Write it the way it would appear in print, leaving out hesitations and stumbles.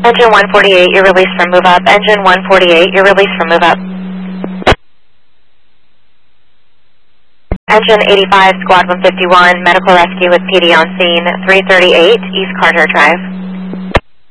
Engine 148, you're released from move up. Engine 148, you're released from move up. Engine 85, Squad 151, medical rescue with PD on scene, 338 East Carter Drive.